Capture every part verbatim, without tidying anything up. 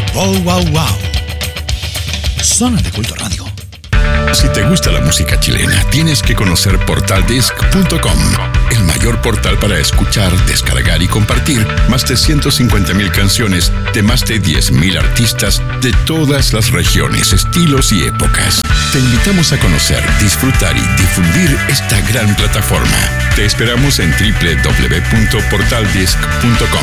Wow, wow, wow. Zona de Culto Radio. Si te gusta la música chilena, tienes que conocer portal disc punto com, el mayor portal para escuchar, descargar y compartir más de ciento cincuenta mil canciones de más de diez mil artistas de todas las regiones, estilos y épocas. Te invitamos a conocer, disfrutar y difundir esta gran plataforma. Te esperamos en doble u doble u doble u punto portal disc punto com.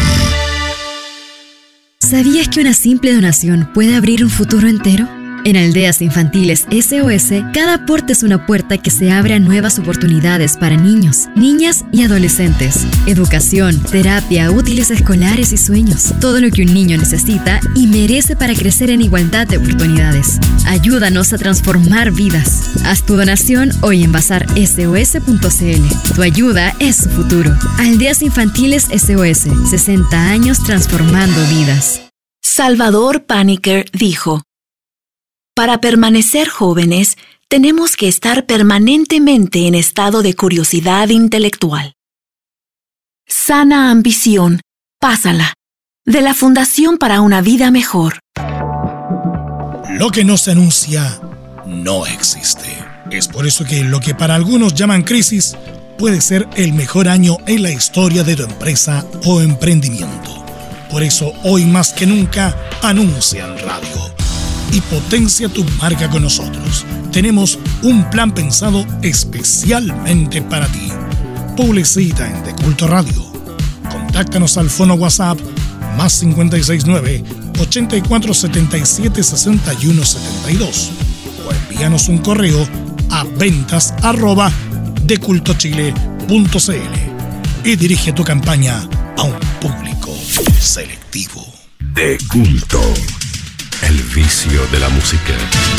¿Sabías que una simple donación puede abrir un futuro entero? En Aldeas Infantiles S O S, cada aporte es una puerta que se abre a nuevas oportunidades para niños, niñas y adolescentes. Educación, terapia, útiles escolares y sueños. Todo lo que un niño necesita y merece para crecer en igualdad de oportunidades. Ayúdanos a transformar vidas. Haz tu donación hoy en bazar S O S punto C L. Tu ayuda es su futuro. Aldeas Infantiles S O S, sesenta años transformando vidas. Salvador Paniker dijo: para permanecer jóvenes, tenemos que estar permanentemente en estado de curiosidad intelectual. Sana ambición, pásala, de la Fundación para una Vida Mejor. Lo que no se anuncia no existe. Es por eso que lo que para algunos llaman crisis puede ser el mejor año en la historia de tu empresa o emprendimiento. Por eso, hoy más que nunca, anuncia en radio y potencia tu marca con nosotros. Tenemos un plan pensado especialmente para ti. Publicita en De Culto Radio. Contáctanos al fono WhatsApp más cinco seis nueve, ocho cuatro siete siete, seis uno siete dos o envíanos un correo a ventas arroba decultochile punto c l y dirige tu campaña a un público selectivo. De Culto. El vicio de la música.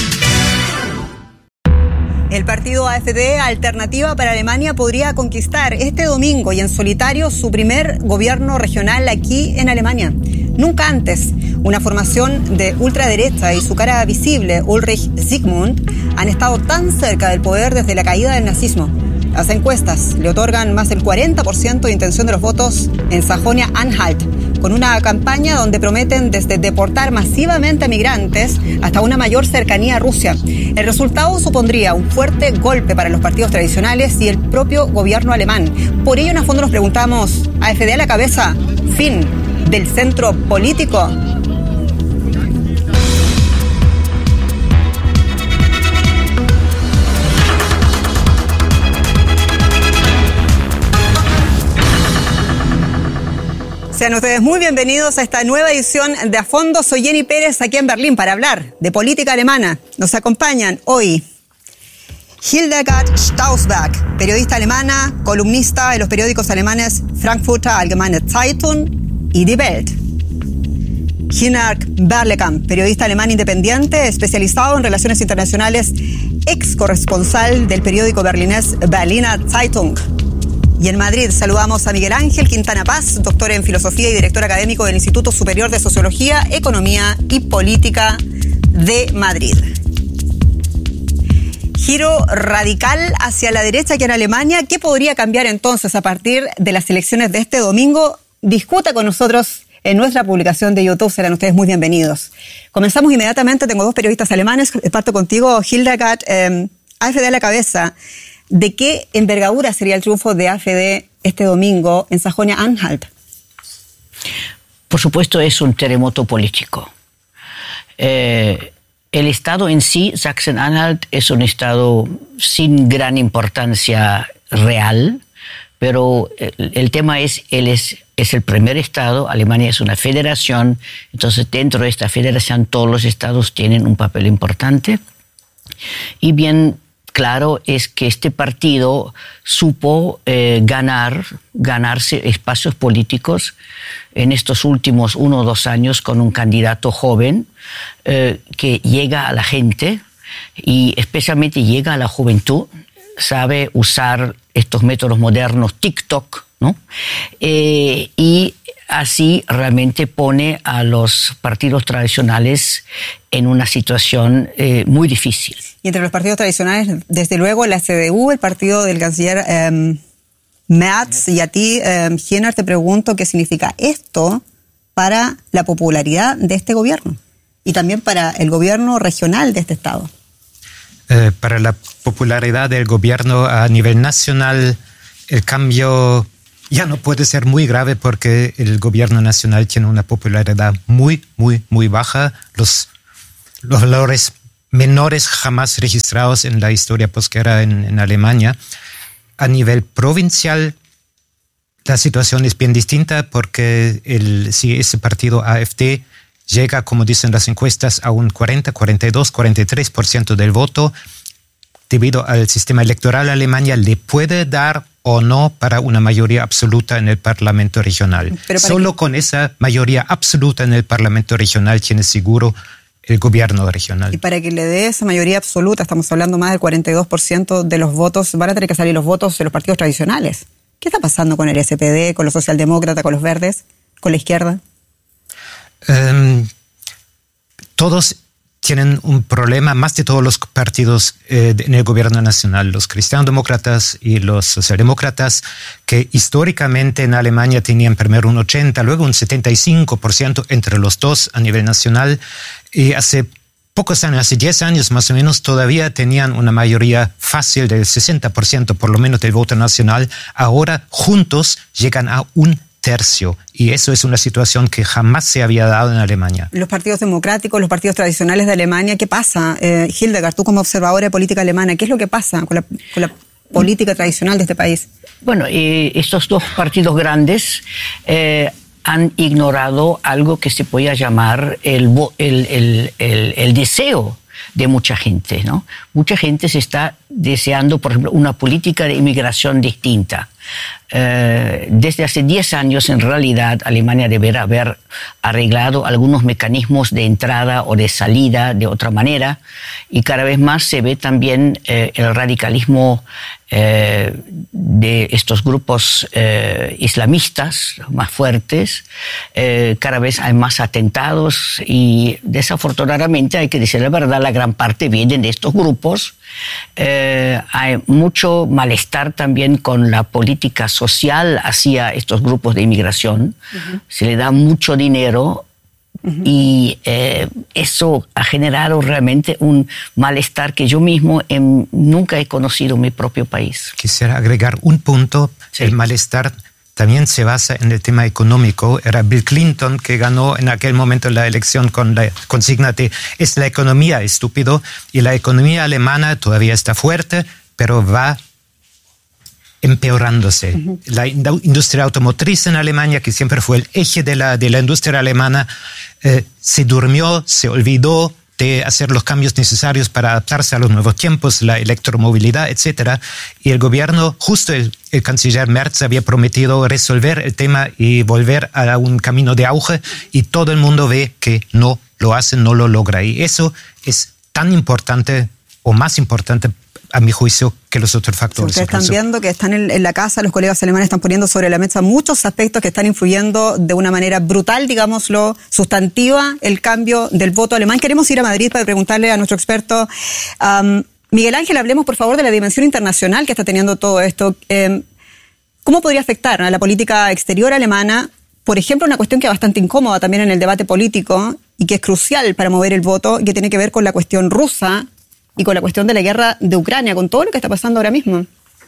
El partido A F D, Alternativa para Alemania, podría conquistar este domingo y en solitario su primer gobierno regional aquí en Alemania. Nunca antes, una formación de ultraderecha y su cara visible, Ulrich Zygmunt, han estado tan cerca del poder desde la caída del nazismo. Las encuestas le otorgan más del cuarenta por ciento de intención de los votos en Sajonia-Anhalt, con una campaña donde prometen desde deportar masivamente a migrantes hasta una mayor cercanía a Rusia. El resultado supondría un fuerte golpe para los partidos tradicionales y el propio gobierno alemán. Por ello, en el fondo nos preguntamos, ¿A F D a la cabeza? ¿Fin del centro político? Sean ustedes muy bienvenidos a esta nueva edición de A Fondo. Soy Jenny Pérez, aquí en Berlín, para hablar de política alemana. Nos acompañan hoy Hildegard Stausberg, periodista alemana, columnista de los periódicos alemanes Frankfurter Allgemeine Zeitung y Die Welt. Hinnerk Berlekamp, periodista alemán independiente, especializado en relaciones internacionales, ex corresponsal del periódico berlinés Berliner Zeitung. Y en Madrid saludamos a Miguel Ángel Quintana Paz, doctor en Filosofía y director académico del Instituto Superior de Sociología, Economía y Política de Madrid. Giro radical hacia la derecha aquí en Alemania. ¿Qué podría cambiar entonces a partir de las elecciones de este domingo? Discuta con nosotros en nuestra publicación de YouTube. Serán ustedes muy bienvenidos. Comenzamos inmediatamente. Tengo dos periodistas alemanes. Parto contigo, Hildegard. Eh, A F D a la cabeza. ¿De qué envergadura sería el triunfo de A F D este domingo en Sajonia-Anhalt? Por supuesto, es un terremoto político. Eh, el estado en sí, Sachsen-Anhalt, es un estado sin gran importancia real, pero el, el tema es, él es, es el primer estado, Alemania es una federación, entonces dentro de esta federación todos los estados tienen un papel importante. Y bien claro es que este partido supo eh, ganar, ganarse espacios políticos en estos últimos uno o dos años con un candidato joven eh, que llega a la gente y especialmente llega a la juventud, sabe usar estos métodos modernos, TikTok, ¿no? Eh, y así realmente pone a los partidos tradicionales en una situación eh, muy difícil. Y entre los partidos tradicionales, desde luego, la C D U, el partido del canciller eh, Merz, y a ti, eh, Hinner, te pregunto qué significa esto para la popularidad de este gobierno. y también para el gobierno regional de este estado? Eh, para la popularidad del gobierno a nivel nacional, el cambio ya no puede ser muy grave porque el gobierno nacional tiene una popularidad muy, muy, muy baja. Los, los valores menores jamás registrados en la historia posguerra en, en Alemania. A nivel provincial, la situación es bien distinta porque el, si ese partido A F D llega, como dicen las encuestas, a un cuarenta, cuarenta y dos, cuarenta y tres por ciento del voto, debido al sistema electoral, Alemania le puede dar o no para una mayoría absoluta en el Parlamento regional. Solo que... con esa mayoría absoluta en el Parlamento regional tiene seguro el gobierno regional. Y para que le dé esa mayoría absoluta, estamos hablando más del cuarenta y dos por ciento de los votos, van a tener que salir los votos de los partidos tradicionales. ¿Qué está pasando con el S P D, con los socialdemócratas, con los verdes, con la izquierda? Um, todos tienen un problema, más de todos los partidos eh, en el gobierno nacional, los cristianodemócratas y los socialdemócratas, que históricamente en Alemania tenían primero un ochenta, luego un setenta y cinco por ciento entre los dos a nivel nacional, y hace pocos años, hace diez años más o menos, todavía tenían una mayoría fácil del sesenta por ciento por lo menos del voto nacional. Ahora juntos llegan a un tercio, y eso es una situación que jamás se había dado en Alemania. Los partidos democráticos, los partidos tradicionales de Alemania, ¿qué pasa? Eh, Hildegard, tú como observadora de política alemana, ¿qué es lo que pasa con la, con la política tradicional de este país? Bueno, eh, estos dos partidos grandes eh, han ignorado algo que se podía llamar el, el, el, el, el deseo de mucha gente, ¿no? Mucha gente se está deseando, por ejemplo, una política de inmigración distinta. Eh, desde hace diez años, en realidad, Alemania deberá haber arreglado algunos mecanismos de entrada o de salida de otra manera, y cada vez más se ve también eh, el radicalismo eh, de estos grupos eh, islamistas más fuertes. Eh, cada vez hay más atentados y, desafortunadamente, hay que decir la verdad, la gran parte vienen de estos grupos. Eh, hay mucho malestar también con la política social hacia estos grupos de inmigración. Uh-huh. Se le da mucho dinero. Uh-huh. Y eh, eso ha generado realmente un malestar que yo mismo en, nunca he conocido en mi propio país. Quisiera agregar un punto. Sí. El malestar también se basa en el tema económico. Era Bill Clinton que ganó en aquel momento la elección con la consigna de «es la economía, estúpido», y la economía alemana todavía está fuerte, pero va empeorándose. Uh-huh. La industria automotriz en Alemania, que siempre fue el eje de la, de la industria alemana, eh, se durmió, se olvidó de hacer los cambios necesarios para adaptarse a los nuevos tiempos, la electromovilidad, etcétera. Y el gobierno, justo el, el canciller Merz había prometido resolver el tema y volver a un camino de auge, y todo el mundo ve que no lo hace, no lo logra. Y eso es tan importante o más importante, a mi juicio, que los otros factores. Ustedes están viendo que están en, en la casa, los colegas alemanes están poniendo sobre la mesa muchos aspectos que están influyendo de una manera brutal, digámoslo, sustantiva, el cambio del voto alemán. Queremos ir a Madrid para preguntarle a nuestro experto, um, Miguel Ángel, hablemos por favor de la dimensión internacional que está teniendo todo esto. Eh, ¿Cómo podría afectar a la política exterior alemana? Por ejemplo, una cuestión que es bastante incómoda también en el debate político y que es crucial para mover el voto, y que tiene que ver con la cuestión rusa y con la cuestión de la guerra de Ucrania, con todo lo que está pasando ahora mismo.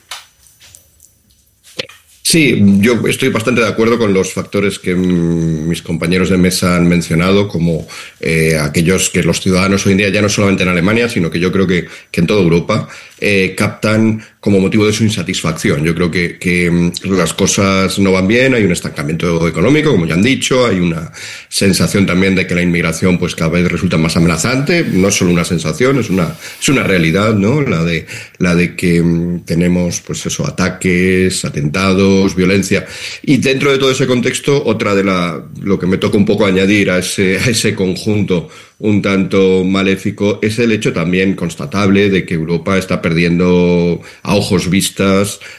Sí, yo estoy bastante de acuerdo con los factores que mm, mis compañeros de mesa han mencionado, como eh, aquellos que los ciudadanos hoy en día, ya no solamente en Alemania, sino que yo creo que, que en toda Europa, eh, captan como motivo de su insatisfacción. Yo creo que, que las cosas no van bien, hay un estancamiento económico, como ya han dicho, hay una sensación también de que la inmigración pues cada vez resulta más amenazante. No es solo una sensación, es una, es una realidad, ¿no? La de, la de que mm, tenemos pues eso, ataques, atentados, violencia. Y dentro de todo ese contexto, otra de la, lo que me toca un poco añadir a ese, a ese conjunto un tanto maléfico es el hecho también constatable de que Europa está perdiendo a ojos vistas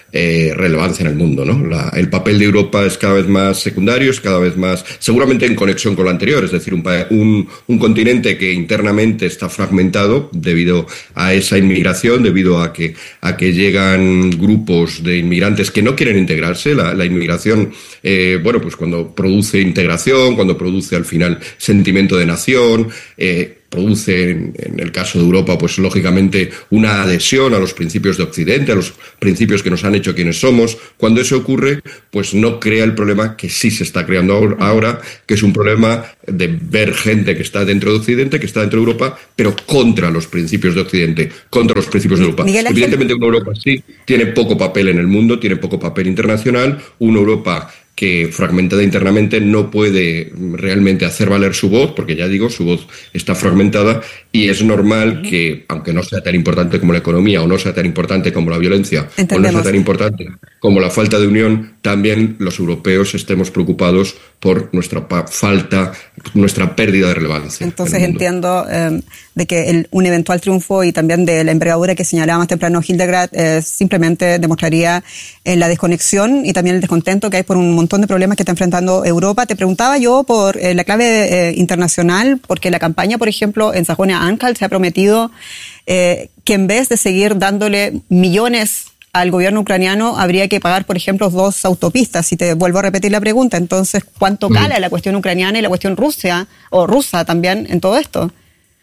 eh, relevancia en el mundo, ¿no? La, el papel de Europa es cada vez más secundario, es cada vez más, seguramente en conexión con lo anterior, es decir, un, un, un continente que internamente está fragmentado debido a esa inmigración, debido a que, a que llegan grupos de inmigrantes que no quieren integrarse. La, la inmigración, eh, bueno, pues cuando produce integración, cuando produce al final sentimiento de nación, eh, produce, en, en el caso de Europa, pues lógicamente una adhesión a los principios de Occidente, a los principios que nos han hecho quienes somos. Cuando eso ocurre, pues no crea el problema que sí se está creando ahora, que es un problema de ver gente que está dentro de Occidente, que está dentro de Europa, pero contra los principios de Occidente, contra los principios de Europa. Evidentemente una Europa sí tiene poco papel en el mundo, tiene poco papel internacional, una Europa que fragmentada internamente no puede realmente hacer valer su voz, porque ya digo, su voz está fragmentada, y es normal que, aunque no sea tan importante como la economía, o no sea tan importante como la violencia, Entendemos. o no sea tan importante como la falta de unión, también los europeos estemos preocupados por nuestra falta, nuestra pérdida de relevancia. Entonces entiendo eh, de que el, un eventual triunfo y también de la envergadura que señalaba más temprano Hildegard eh, simplemente demostraría eh, la desconexión y también el descontento que hay por un montón de problemas que está enfrentando Europa. Te preguntaba yo por eh, la clave eh, internacional, porque la campaña, por ejemplo, en Sajonia-Anhalt se ha prometido eh, que en vez de seguir dándole millones al gobierno ucraniano, habría que pagar, por ejemplo, dos autopistas. Y te vuelvo a repetir la pregunta, entonces, ¿cuánto cala la cuestión ucraniana y la cuestión rusa, o rusa también, en todo esto?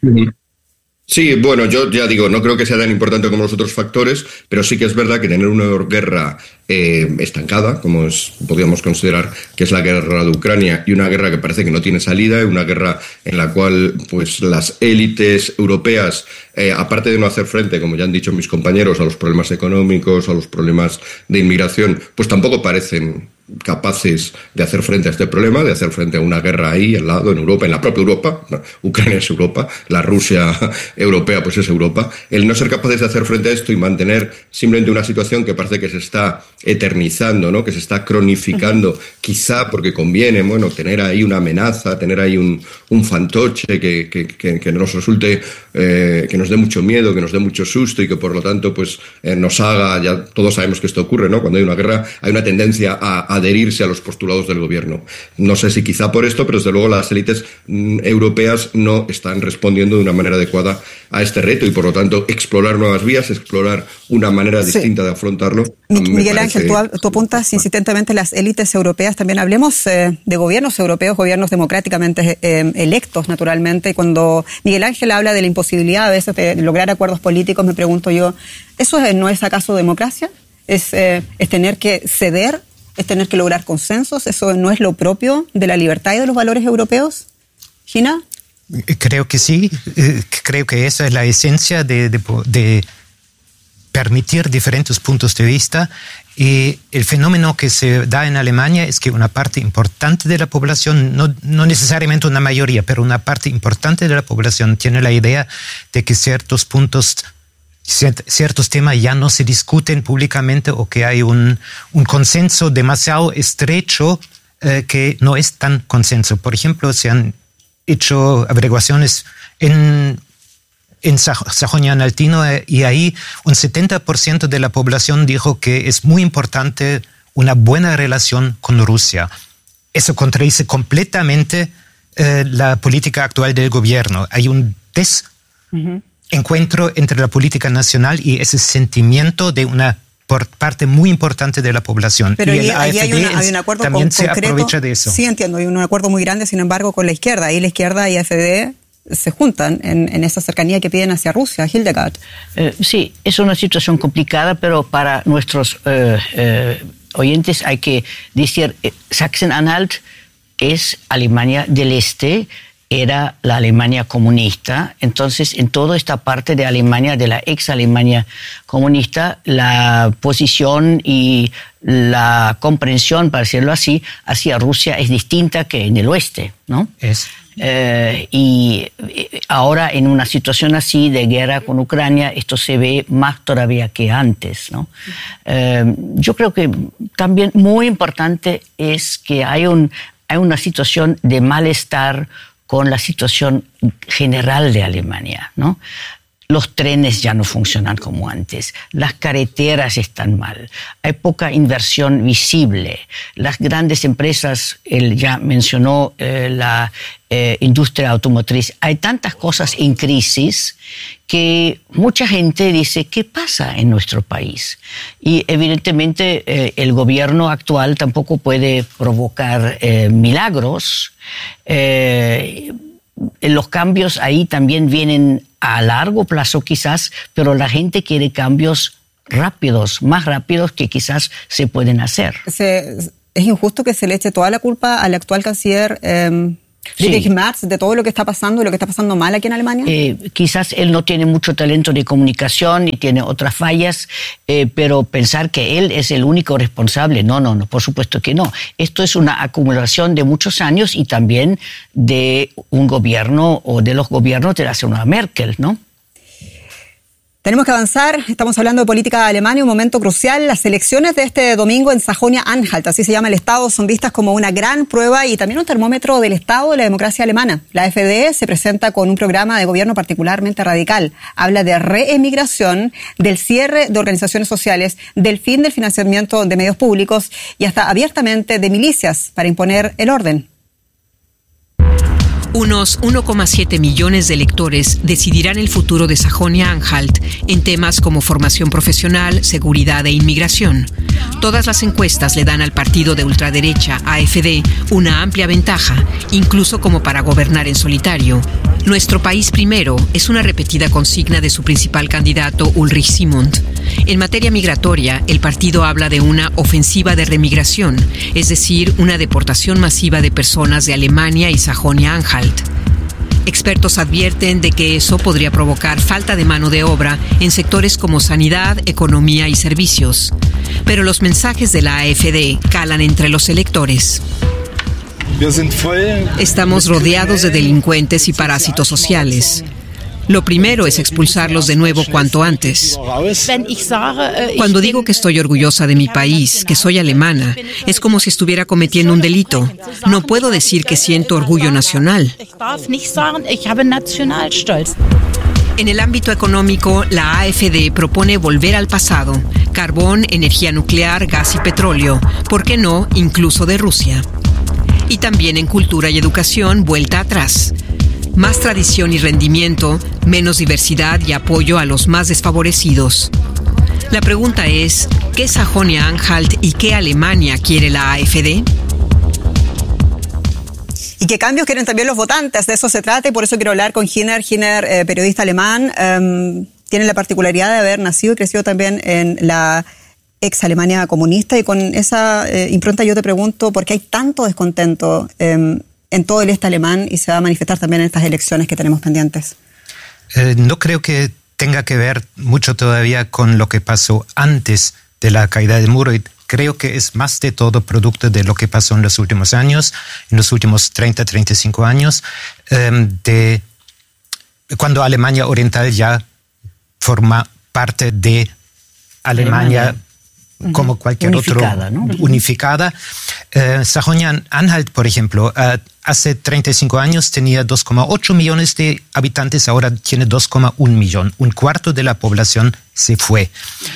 Sí, bueno, yo ya digo, no creo que sea tan importante como los otros factores, pero sí que es verdad que tener una guerra eh, estancada, como es, podríamos considerar que es la guerra de Ucrania, y una guerra que parece que no tiene salida, una guerra en la cual pues las élites europeas, eh, aparte de no hacer frente, como ya han dicho mis compañeros, a los problemas económicos, a los problemas de inmigración, pues tampoco parecen capaces de hacer frente a este problema, de hacer frente a una guerra ahí al lado, en Europa, en la propia Europa. Ucrania es Europa, la Rusia europea pues es Europa. El no ser capaces de hacer frente a esto y mantener simplemente una situación que parece que se está eternizando, ¿no? Que se está cronificando, uh-huh. quizá porque conviene, bueno, tener ahí una amenaza, tener ahí un, un fantoche que, que, que, que nos resulte, eh, que nos dé mucho miedo, que nos dé mucho susto y que por lo tanto pues eh, nos haga, ya todos sabemos que esto ocurre, ¿no? Cuando hay una guerra hay una tendencia a, a adherirse a los postulados del gobierno. No sé si quizá por esto, pero desde luego las élites mm, europeas no están respondiendo de una manera adecuada a este reto y por lo tanto explorar nuevas vías, explorar una manera sí. distinta de afrontarlo. Miguel parece... Ángel, tú, tú apuntas insistentemente las élites europeas, también hablemos eh, de gobiernos europeos, gobiernos democráticamente eh, electos naturalmente, y cuando Miguel Ángel habla de la imposibilidad a veces de lograr acuerdos políticos, me pregunto yo, ¿eso no es acaso democracia? ¿Es, eh, es tener que ceder? ¿Es tener que lograr consensos? ¿Eso no es lo propio de la libertad y de los valores europeos? ¿Gina? Creo que sí. Creo que esa es la esencia de, de, de permitir diferentes puntos de vista. Y el fenómeno que se da en Alemania es que una parte importante de la población, no, no necesariamente una mayoría, pero una parte importante de la población tiene la idea de que ciertos puntos ciertos temas ya no se discuten públicamente o que hay un, un consenso demasiado estrecho eh, que no es tan consenso. Por ejemplo, se han hecho averiguaciones en, en Sajonia-Anhaltino eh, y ahí un setenta por ciento de la población dijo que es muy importante una buena relación con Rusia. Eso contradice completamente eh, la política actual del gobierno. Hay un des... Uh-huh. encuentro entre la política nacional y ese sentimiento de una por parte muy importante de la población. Pero y ahí, ahí hay, una, hay un acuerdo también con, se concreto, aprovecha de eso. Sí, entiendo, hay un acuerdo muy grande, sin embargo, con la izquierda. Ahí la izquierda y A F D se juntan en, en esa cercanía que piden hacia Rusia. Hildegard. Eh, sí, es una situación complicada, pero para nuestros eh, eh, oyentes hay que decir, eh, Sachsen-Anhalt es Alemania del Este, era la Alemania comunista. Entonces, en toda esta parte de Alemania, de la ex-Alemania comunista, la posición y la comprensión, para decirlo así, hacia Rusia es distinta que en el oeste, ¿no? Es. Eh, y ahora, en una situación así de guerra con Ucrania, esto se ve más todavía que antes, ¿no? Eh, yo creo que también muy importante es que hay, un, hay una situación de malestar con la situación general de Alemania, ¿no? Los trenes ya no funcionan como antes. Las carreteras están mal. Hay poca inversión visible. Las grandes empresas, él ya mencionó eh, la eh, industria automotriz. Hay tantas cosas en crisis que mucha gente dice, ¿qué pasa en nuestro país? Y evidentemente eh, el gobierno actual tampoco puede provocar eh, milagros. Eh, los cambios ahí también vienen a largo plazo quizás, pero la gente quiere cambios rápidos, más rápidos que quizás se pueden hacer. Se, es injusto que se le eche toda la culpa al actual canciller eh, Friedrich sí. Merz de todo lo que está pasando y lo que está pasando mal aquí en Alemania. Eh, quizás él no tiene mucho talento de comunicación y tiene otras fallas, eh, pero pensar que él es el único responsable, no, no, no, por supuesto que no. Esto es una acumulación de muchos años y también de un gobierno o de los gobiernos de la señora Merkel, ¿no? Tenemos que avanzar, estamos hablando de política de Alemania, un momento crucial. Las elecciones de este domingo en Sajonia-Anhalt, así se llama el estado, son vistas como una gran prueba y también un termómetro del estado de la democracia alemana. La A F D se presenta con un programa de gobierno particularmente radical. Habla de reemigración, del cierre de organizaciones sociales, del fin del financiamiento de medios públicos y hasta abiertamente de milicias para imponer el orden. Unos uno coma siete millones de electores decidirán el futuro de Sajonia-Anhalt en temas como formación profesional, seguridad e inmigración. Todas las encuestas le dan al partido de ultraderecha, A F D, una amplia ventaja, incluso como para gobernar en solitario. Nuestro país primero es una repetida consigna de su principal candidato, Ulrich Simond. En materia migratoria, el partido habla de una ofensiva de remigración, es decir, una deportación masiva de personas de Alemania y Sajonia-Anhalt. Expertos advierten de que eso podría provocar falta de mano de obra en sectores como sanidad, economía y servicios. Pero los mensajes de la A F D calan entre los electores. Estamos rodeados de delincuentes y parásitos sociales. Lo primero es expulsarlos de nuevo cuanto antes. Cuando digo que estoy orgullosa de mi país, que soy alemana, es como si estuviera cometiendo un delito. No puedo decir que siento orgullo nacional. En el ámbito económico, la A F D propone volver al pasado: carbón, energía nuclear, gas y petróleo, ¿por qué no incluso de Rusia? Y también en cultura y educación, vuelta atrás. Más tradición y rendimiento, menos diversidad y apoyo a los más desfavorecidos. La pregunta es, ¿qué Sajonia-Anhalt y qué Alemania quiere la A F D? ¿Y qué cambios quieren también los votantes? De eso se trata y por eso quiero hablar con Giner. Giner, eh, periodista alemán, eh, tiene la particularidad de haber nacido y crecido también en la ex Alemania comunista y con esa eh, impronta yo te pregunto, ¿por qué hay tanto descontento eh, en todo el este alemán y se va a manifestar también en estas elecciones que tenemos pendientes? Eh, no creo que tenga que ver mucho todavía con lo que pasó antes de la caída del muro. Y creo que es más de todo producto de lo que pasó en los últimos años, en los últimos treinta, treinta y cinco años, eh, de cuando Alemania Oriental ya forma parte de Alemania, Alemania. Como cualquier unificada, otro, ¿no? unificada. Eh, Sajonia-Anhalt, por ejemplo, eh, hace treinta y cinco años tenía dos coma ocho millones de habitantes, ahora tiene dos coma uno millón. Un cuarto de la población se fue.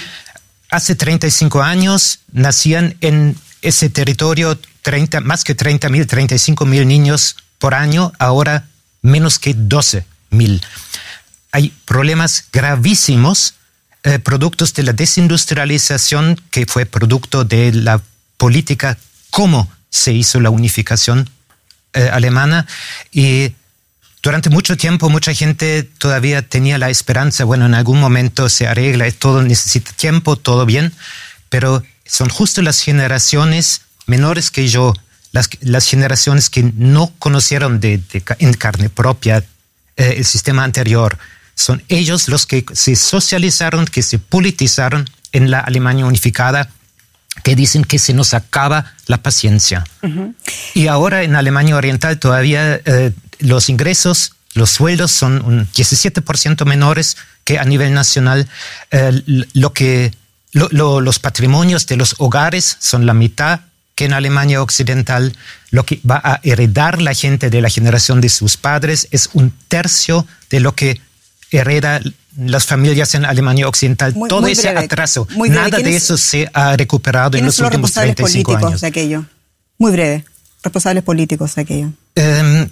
Hace treinta y cinco años nacían en ese territorio treinta, más que treinta mil, treinta y cinco mil niños por año, ahora menos que doce mil. Hay problemas gravísimos. Eh, productos de la desindustrialización, que fue producto de la política, cómo se hizo la unificación eh, alemana. Y durante mucho tiempo mucha gente todavía tenía la esperanza, bueno, en algún momento se arregla, todo necesita tiempo, todo bien, pero son justo las generaciones menores que yo, las, las generaciones que no conocieron de, de, en carne propia eh, el sistema anterior. Son ellos los que se socializaron, que se politizaron en la Alemania unificada, que dicen que se nos acaba la paciencia. Uh-huh. Y ahora en Alemania Oriental todavía eh, los ingresos, los sueldos son un diecisiete por ciento menores que a nivel nacional. Eh, lo que, lo, lo, los patrimonios de los hogares son la mitad que en Alemania Occidental. Lo que va a heredar la gente de la generación de sus padres es un tercio de lo que hereda las familias en Alemania Occidental, muy, todo muy ese breve, atraso, nada de eso se ha recuperado en los últimos treinta y cinco años. De aquello? Muy breve, responsables políticos de aquello. Um,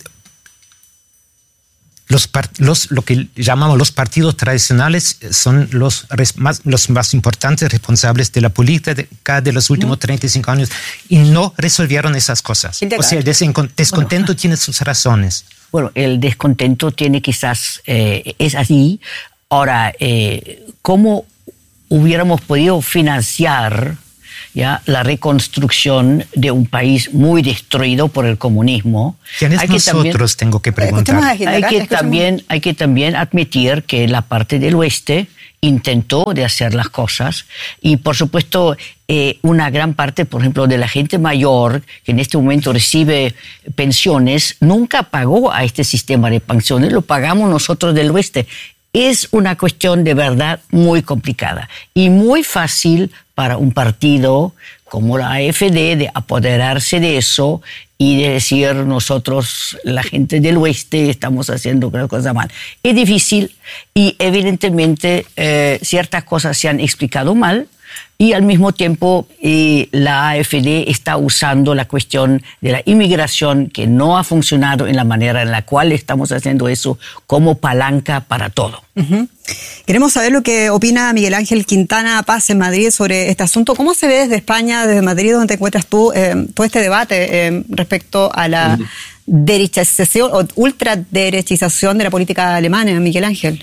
Los, los, lo que llamamos los partidos tradicionales son los más, los más importantes responsables de la política de los últimos treinta y cinco años y no resolvieron esas cosas. O sea, el descontento bueno, tiene sus razones. Bueno, el descontento tiene quizás, eh, es así. Ahora, eh, ¿cómo hubiéramos podido financiar ya la reconstrucción de un país muy destruido por el comunismo? ¿Quiénes nosotros, también, tengo que preguntar? Hay que, también, hay que también admitir que la parte del oeste intentó de hacer las cosas y, por supuesto, eh, una gran parte, por ejemplo, de la gente mayor que en este momento recibe pensiones, nunca pagó a este sistema de pensiones, lo pagamos nosotros del oeste. Es una cuestión de verdad muy complicada y muy fácil para un partido como la A F D de apoderarse de eso y de decir nosotros, la gente del oeste, estamos haciendo cosas mal. Es difícil y evidentemente eh, ciertas cosas se han explicado mal y al mismo tiempo eh, la A F D está usando la cuestión de la inmigración que no ha funcionado en la manera en la cual estamos haciendo eso como palanca para todo. Uh-huh. Queremos saber lo que opina Miguel Ángel Quintana Paz en Madrid sobre este asunto. ¿Cómo se ve desde España, desde Madrid, donde te encuentras tú, eh, todo este debate eh, respecto a la uh-huh. derechización o ultraderechización de la política alemana, Miguel Ángel?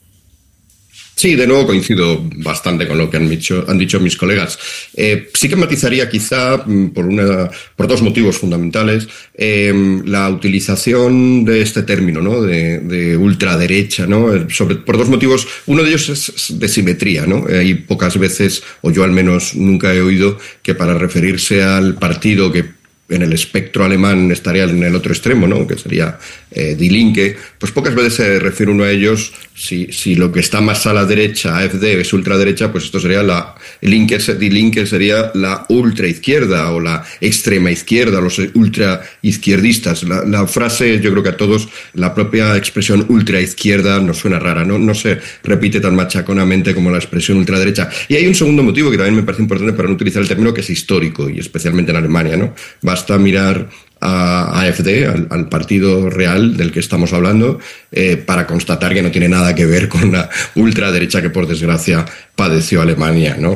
Sí, de nuevo coincido bastante con lo que han dicho, han dicho mis colegas. Eh, sí que matizaría quizá por, una, por dos motivos fundamentales eh, la utilización de este término, ¿no? de, de ultraderecha, ¿no? Sobre, por dos motivos. Uno de ellos es de simetría, ¿no? Hay pocas veces, o yo al menos nunca he oído, que para referirse al partido que en el espectro alemán estaría en el otro extremo, ¿no? Que sería eh, Die Linke, pues pocas veces se refiere uno a ellos. Si, si lo que está más a la derecha, A F D, es ultraderecha, pues esto sería la Linke, Die Linke sería la ultraizquierda o la extrema izquierda, los ultraizquierdistas. La, la frase, yo creo que a todos, la propia expresión ultraizquierda nos suena rara, ¿no? No se repite tan machaconamente como la expresión ultraderecha. Y hay un segundo motivo que también me parece importante para no utilizar el término, que es histórico, y especialmente en Alemania, ¿no? Basta mirar a A F D, al, al partido real del que estamos hablando, eh, para constatar que no tiene nada que ver con la ultraderecha que por desgracia padeció Alemania, ¿no?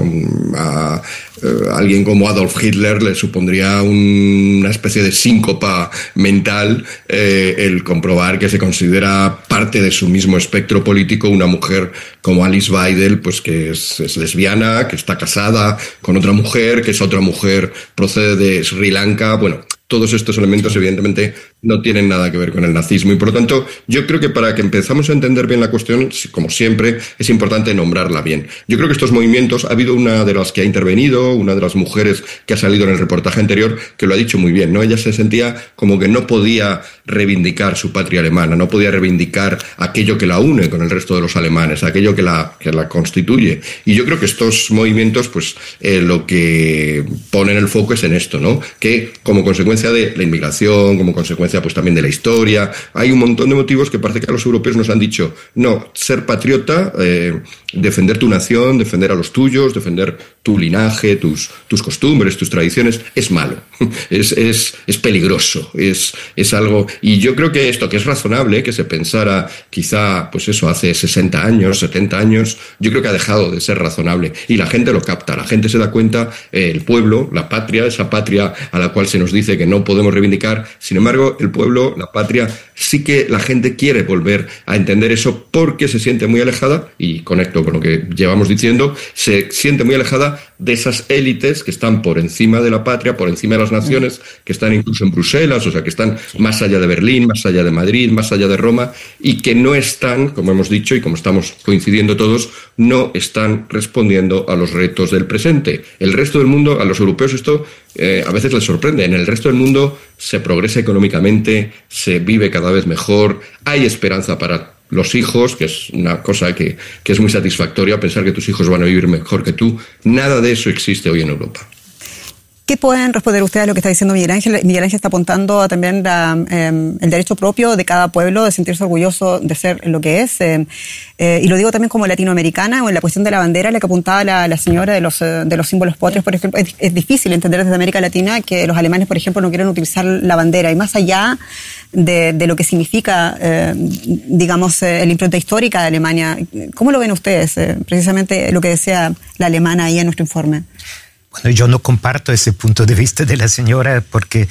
A, a alguien como Adolf Hitler le supondría un, una especie de síncopa mental eh, el comprobar que se considera parte de su mismo espectro político una mujer como Alice Weidel, pues que es, es lesbiana, que está casada con otra mujer, que es otra mujer, procede de Sri Lanka. Bueno, todos estos elementos evidentemente no tienen nada que ver con el nazismo y por lo tanto yo creo que para que empezamos a entender bien la cuestión, como siempre, es importante nombrarla bien. Yo creo que estos movimientos, ha habido una de las que ha intervenido, una de las mujeres que ha salido en el reportaje anterior, que lo ha dicho muy bien, ¿no? Ella se sentía como que no podía reivindicar su patria alemana, no podía reivindicar aquello que la une con el resto de los alemanes, aquello que la, que la constituye. Y yo creo que estos movimientos, pues eh, lo que ponen el foco es en esto, ¿no? Que como consecuencia de la inmigración, como consecuencia pues también de la historia, hay un montón de motivos que parece que a los europeos nos han dicho, no, ser patriota, eh, defender tu nación, defender a los tuyos, defender tu linaje, tus, tus costumbres, tus tradiciones, es malo, es, es, es peligroso, es, es algo... Y yo creo que esto, que es razonable, que se pensara quizá, pues eso, hace sesenta años, setenta años, yo creo que ha dejado de ser razonable. Y la gente lo capta, la gente se da cuenta, eh, el pueblo, la patria, esa patria a la cual se nos dice que no podemos reivindicar, sin embargo, el pueblo, la patria, sí que la gente quiere volver a entender eso porque se siente muy alejada, y conecto con lo que llevamos diciendo, se siente muy alejada de esas élites que están por encima de la patria, por encima de las naciones, que están incluso en Bruselas, o sea, que están más allá de Berlín, más allá de Madrid, más allá de Roma, y que no están, como hemos dicho y como estamos coincidiendo todos, no están respondiendo a los retos del presente. El resto del mundo, a los europeos esto eh, a veces les sorprende. En el resto del mundo se progresa económicamente, se vive cada vez mejor, hay esperanza para los hijos, que es una cosa que, que es muy satisfactoria, pensar que tus hijos van a vivir mejor que tú. Nada de eso existe hoy en Europa. ¿Qué pueden responder ustedes a lo que está diciendo Miguel Ángel? Miguel Ángel está apuntando a también la, eh, el derecho propio de cada pueblo de sentirse orgulloso de ser lo que es. Eh, eh, y lo digo también como latinoamericana, o en la cuestión de la bandera, la que apuntaba la, la señora de los, de los símbolos patrios, por ejemplo. Es, es difícil entender desde América Latina que los alemanes, por ejemplo, no quieren utilizar la bandera. Y más allá de, de lo que significa, eh, digamos, eh, la impronta histórica de Alemania, ¿cómo lo ven ustedes? Eh, precisamente lo que decía la alemana ahí en nuestro informe. Bueno, yo no comparto ese punto de vista de la señora porque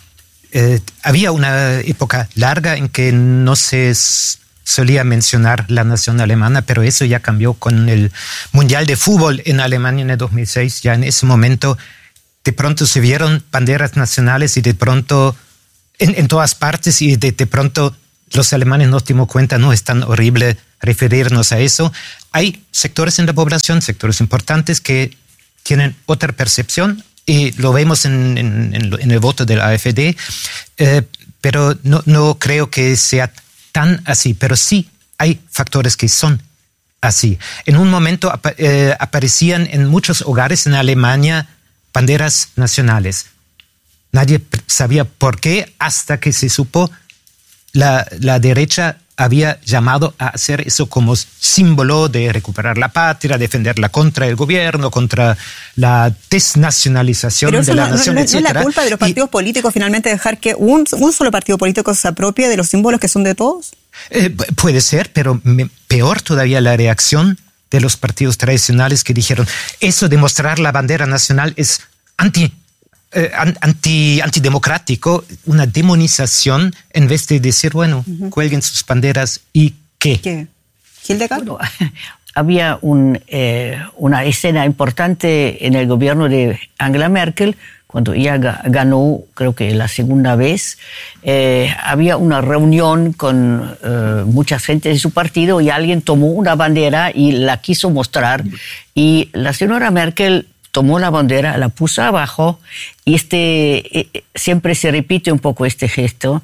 eh, había una época larga en que no se solía mencionar la nación alemana, pero eso ya cambió con el Mundial de Fútbol en Alemania en el dos mil seis. Ya en ese momento de pronto se vieron banderas nacionales y de pronto en, en todas partes y de, de pronto los alemanes nos dimos cuenta, no es tan horrible referirnos a eso. Hay sectores en la población, sectores importantes que tienen otra percepción y lo vemos en, en, en el voto del A F D, eh, pero no, no creo que sea tan así, pero sí hay factores que son así. En un momento ap- eh, aparecían en muchos hogares en Alemania banderas nacionales. Nadie sabía por qué hasta que se supo la, la derecha había llamado a hacer eso como símbolo de recuperar la patria, defenderla contra el gobierno, contra la desnacionalización de la no, nación, no, etcétera. ¿No es la culpa de los partidos y, políticos finalmente dejar que un, un solo partido político se apropie de los símbolos que son de todos? Eh, puede ser, pero me, peor todavía la reacción de los partidos tradicionales que dijeron eso de mostrar la bandera nacional es anti Eh, anti, antidemocrático, una demonización en vez de decir, bueno, uh-huh. cuelguen sus banderas y ¿qué? ¿Qué? Hildegard. Bueno, había un, eh, una escena importante en el gobierno de Angela Merkel, cuando ella ganó, creo que la segunda vez, eh, había una reunión con eh, mucha gente de su partido y alguien tomó una bandera y la quiso mostrar y la señora Merkel tomó la bandera, la puso abajo y este eh, siempre se repite un poco este gesto.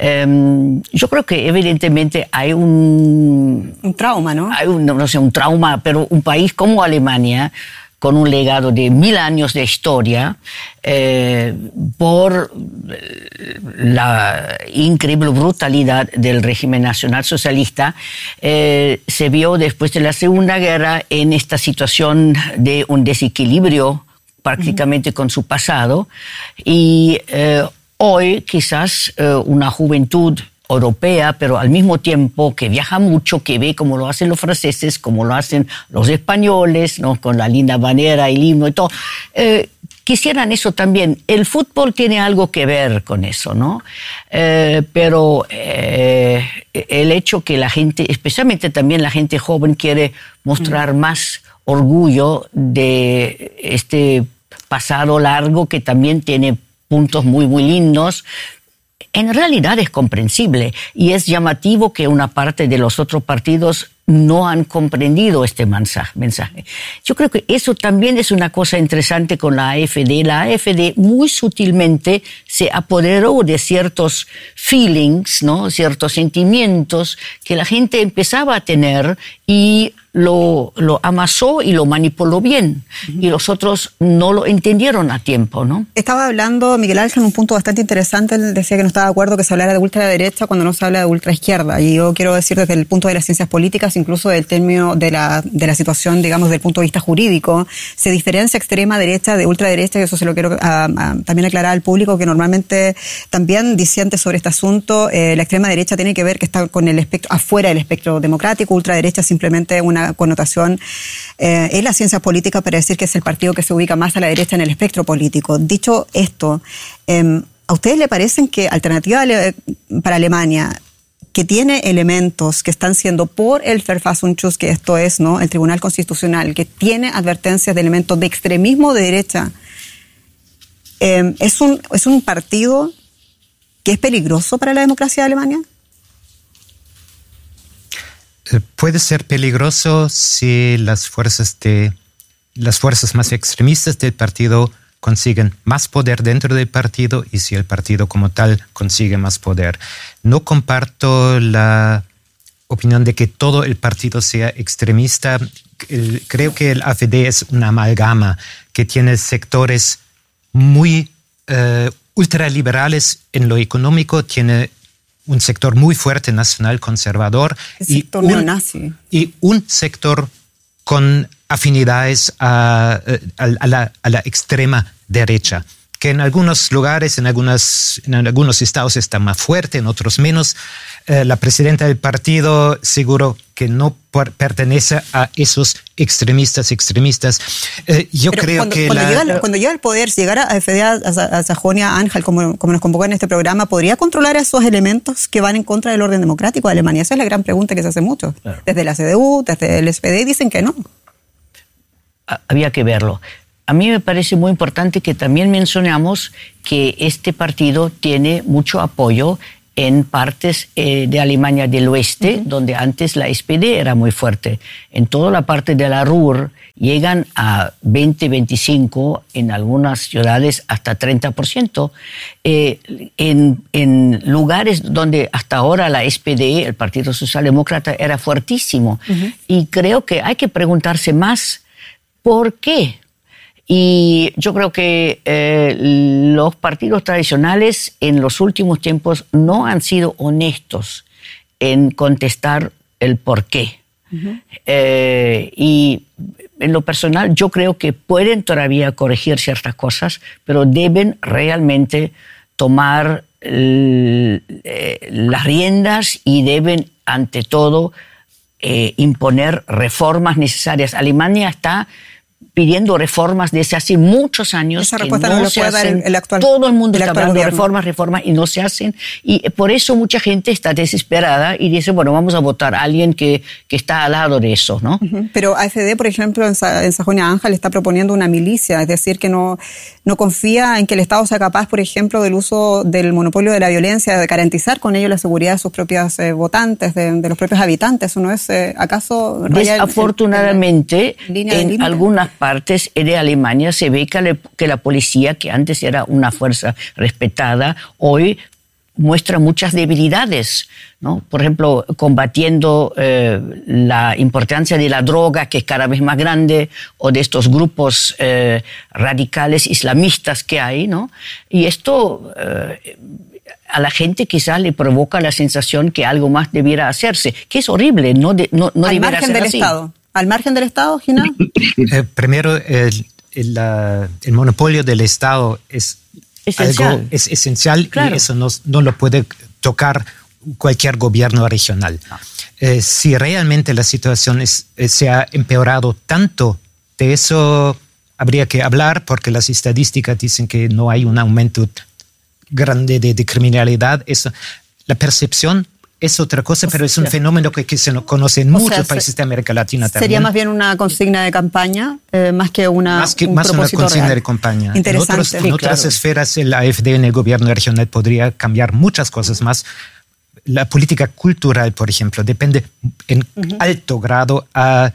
Um, yo creo que evidentemente hay un... Un trauma, ¿no? Hay un, no sé, un trauma, pero un país como Alemania, con un legado de mil años de historia, eh, por la increíble brutalidad del régimen nacionalsocialista, eh, se vio después de la Segunda Guerra en esta situación de un desequilibrio prácticamente uh-huh. con su pasado, y eh, hoy quizás eh, una juventud europea, pero al mismo tiempo que viaja mucho, que ve cómo lo hacen los franceses, cómo lo hacen los españoles, ¿no? Con la linda bandera y el himno y todo. Eh, quisieran eso también. El fútbol tiene algo que ver con eso, ¿no? Eh, pero eh, el hecho que la gente, especialmente también la gente joven, quiere mostrar mm. más orgullo de este pasado largo que también tiene puntos muy, muy lindos. En realidad es comprensible y es llamativo que una parte de los otros partidos no han comprendido este mensaje. Yo creo que eso también es una cosa interesante con la A F D. La A F D muy sutilmente se apoderó de ciertos feelings, ¿no? Ciertos sentimientos que la gente empezaba a tener y lo, lo amasó y lo manipuló bien. Uh-huh. Y los otros no lo entendieron a tiempo, ¿no? Estaba hablando Miguel Ángel en un punto bastante interesante. Él decía que no estaba de acuerdo que se hablara de ultraderecha cuando no se habla de ultraizquierda. Y yo quiero decir desde el punto de las ciencias políticas, incluso del término de la, de la situación, digamos, desde el punto de vista jurídico, se diferencia extrema derecha de ultraderecha, y eso se lo quiero a, a, también aclarar al público, que normalmente también disiente sobre este asunto. Eh, la extrema derecha tiene que ver que está con el espectro, afuera del espectro democrático. Ultraderecha es simplemente una connotación eh, en la ciencia política para decir que es el partido que se ubica más a la derecha en el espectro político. Dicho esto, eh, ¿a ustedes le parecen que Alternativa para Alemania, que tiene elementos que están siendo por el Verfassungsschutz, que esto es, ¿no?, el Tribunal Constitucional, que tiene advertencias de elementos de extremismo de derecha, eh, ¿es un, es un partido que es peligroso para la democracia de Alemania? Puede ser peligroso si las fuerzas de las fuerzas más extremistas del partido consiguen más poder dentro del partido y si el partido como tal consigue más poder. No comparto la opinión de que todo el partido sea extremista. Creo que el A F D es una amalgama que tiene sectores muy uh, ultraliberales en lo económico, tiene un sector muy fuerte nacional conservador y un, neonazi. y un sector con afinidades a, a, a, la, a la extrema derecha, que en algunos lugares, en, algunas, en algunos estados está más fuerte, en otros menos. Eh, la presidenta del partido seguro que no por, pertenece a esos extremistas, extremistas. Eh, yo Pero creo cuando, que... Cuando, la, llega, cuando llega al poder, si llegara a F D A, a, a Sajonia-Anhalt, como, como nos convocó en este programa, ¿podría controlar esos elementos que van en contra del orden democrático de Alemania? Esa es la gran pregunta que se hace mucho. Claro. Desde la C D U, desde el S P D, dicen que no. Había que verlo. A mí me parece muy importante que también mencionamos que este partido tiene mucho apoyo en partes eh, de Alemania del oeste, uh-huh. donde antes la S P D era muy fuerte. En toda la parte de la Ruhr llegan a veinte, veinticinco, en algunas ciudades hasta treinta por ciento. Eh, en, en lugares donde hasta ahora la S P D, el Partido Socialdemócrata, era fuertísimo. Uh-huh. Y creo que hay que preguntarse más por qué. Y yo creo que eh, los partidos tradicionales en los últimos tiempos no han sido honestos en contestar el por qué. Uh-huh. Eh, y en lo personal yo creo que pueden todavía corregir ciertas cosas, pero deben realmente tomar eh, las riendas y deben, ante todo, eh, imponer reformas necesarias. Alemania está pidiendo reformas desde hace muchos años. Esa que respuesta no, no lo se puede dar hacen. el, el actual Todo el mundo el está hablando de reformas, reformas y no se hacen. Y por eso mucha gente está desesperada y dice, bueno, vamos a votar a alguien que, que está al lado de eso, ¿no? Uh-huh. Pero A F D, por ejemplo, en, Sa- en Sajonia-Anhalt está proponiendo una milicia, es decir, que no, no confía en que el Estado sea capaz, por ejemplo, del uso del monopolio de la violencia, de garantizar con ello la seguridad de sus propios eh, votantes, de, de los propios habitantes. ¿Eso no es eh, acaso? Desafortunadamente, en, en, en algunas partes de Alemania se ve que, le, que la policía, que antes era una fuerza respetada, hoy muestra muchas debilidades, ¿no? Por ejemplo, combatiendo eh, la importancia de la droga, que es cada vez más grande, o de estos grupos eh, radicales islamistas que hay, ¿no? Y esto eh, a la gente quizás le provoca la sensación que algo más debiera hacerse, que es horrible, no, de, no, no al debiera margen ser del así. Estado. Al margen del Estado, Gina. Eh, primero, el, el, la, el monopolio del Estado es esencial. algo es esencial, claro. Y eso no, no lo puede tocar cualquier gobierno regional. No. Eh, si realmente la situación es, se ha empeorado tanto, de eso habría que hablar, porque las estadísticas dicen que no hay un aumento grande de, de criminalidad. Eso, la percepción es otra cosa, pero es un fenómeno que, que se conoce en muchos o sea, países de América Latina también. Sería más bien una consigna de campaña, eh, más que una Más que un más una consigna real. de campaña. Interesante. En, otros, sí, en otras claro. esferas, el A F D en el gobierno regional podría cambiar muchas cosas más. La política cultural, por ejemplo, depende en uh-huh. alto grado a,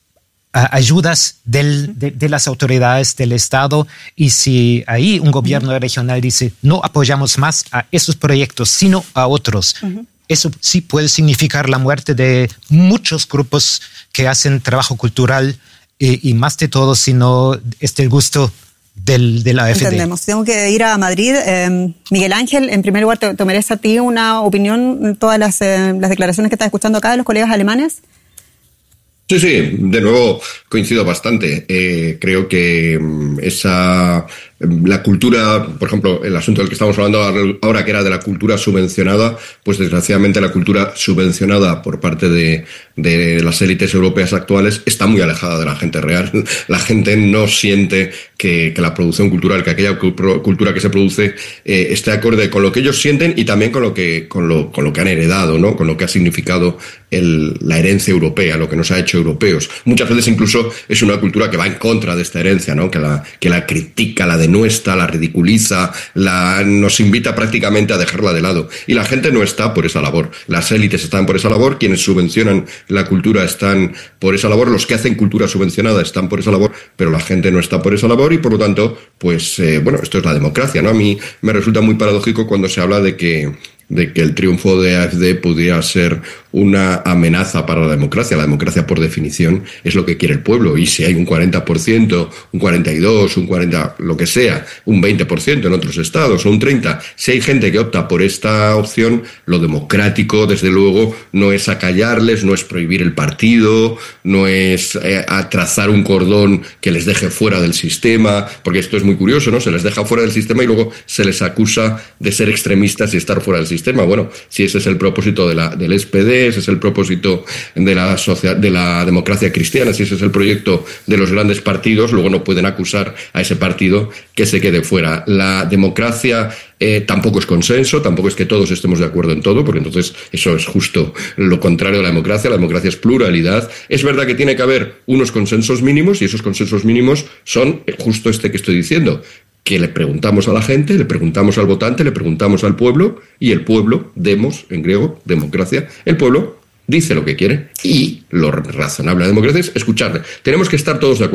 a ayudas del, de, de las autoridades del Estado, y si ahí un gobierno uh-huh. regional dice no apoyamos más a esos proyectos, sino a otros, uh-huh. eso sí puede significar la muerte de muchos grupos que hacen trabajo cultural, y, y más de todo, si no es del gusto del, de la A F D. Entendemos. Tengo que ir a Madrid. Eh, Miguel Ángel, en primer lugar, te, te merece a ti una opinión en todas las, eh, las declaraciones que estás escuchando acá de los colegas alemanes. Sí, sí, de nuevo coincido bastante. Eh, creo que esa la cultura, por ejemplo, el asunto del que estamos hablando ahora, que era de la cultura subvencionada, pues desgraciadamente la cultura subvencionada por parte de, de las élites europeas actuales está muy alejada de la gente real. La gente no siente que, que la producción cultural, que aquella cultura que se produce eh, esté acorde con lo que ellos sienten y también con lo que, con lo, con lo que han heredado, ¿no? Con lo que ha significado el, la herencia europea, lo que nos ha hecho europeos. Muchas veces incluso es una cultura que va en contra de esta herencia, ¿no? Que la, que la critica, la denuestra, la ridiculiza, la, nos invita prácticamente a dejarla de lado. Y la gente no está por esa labor. Las élites están por esa labor, quienes subvencionan la cultura están por esa labor, los que hacen cultura subvencionada están por esa labor, pero la gente no está por esa labor y por lo tanto, pues, eh, bueno, esto es la democracia, ¿no? A mí me resulta muy paradójico cuando se habla de que de que el triunfo de A F D pudiera ser una amenaza para la democracia. La democracia, por definición, es lo que quiere el pueblo. Y si hay un cuarenta por ciento, un cuarenta y dos por ciento, un cuarenta por ciento, lo que sea, un veinte por ciento en otros estados, o un treinta por ciento, si hay gente que opta por esta opción, lo democrático, desde luego, no es acallarles, no es prohibir el partido, no es eh, trazar un cordón que les deje fuera del sistema, porque esto es muy curioso, ¿no? Se les deja fuera del sistema y luego se les acusa de ser extremistas y estar fuera del sistema. Bueno, si ese es el propósito de la, del S P D, ese es el propósito de la, socia, de la democracia cristiana, si ese es el proyecto de los grandes partidos, luego no pueden acusar a ese partido que se quede fuera. La democracia eh, tampoco es consenso, tampoco es que todos estemos de acuerdo en todo, porque entonces eso es justo lo contrario de la democracia. La democracia es pluralidad. Es verdad que tiene que haber unos consensos mínimos, y esos consensos mínimos son justo este que estoy diciendo, que le preguntamos a la gente, le preguntamos al votante, le preguntamos al pueblo, y el pueblo, demos, en griego, democracia, el pueblo dice lo que quiere, y lo razonable de la democracia es escucharle. Tenemos que estar todos de acuerdo.